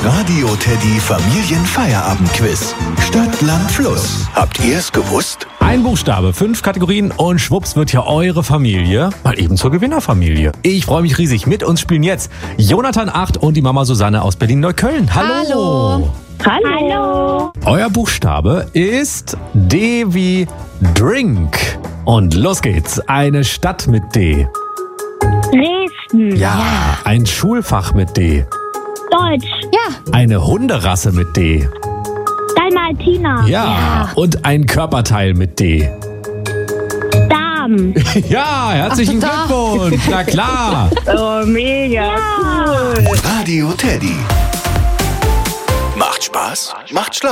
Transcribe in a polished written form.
Das Radio Teddy Familienfeierabendquiz. Stadt, Land, Fluss. Habt ihr es gewusst? Ein Buchstabe, 5 Kategorien und schwupps wird ja eure Familie mal eben zur Gewinnerfamilie. Ich freue mich riesig. Mit uns spielen jetzt Jonathan 8 und die Mama Susanne aus Berlin-Neukölln. Hallo. Hallo. Euer Buchstabe ist D wie Drink. Und los geht's. Eine Stadt mit D. Dresden. Ja. Ein Schulfach mit D. Deutsch. Ja. Eine Hunderasse mit D. Dalmatiner. Ja. Und ein Körperteil mit D. Darm. Ja, herzlichen Glückwunsch. Na klar. Oh, mega. Cool. Radio Teddy. Macht Spaß, macht Spaß.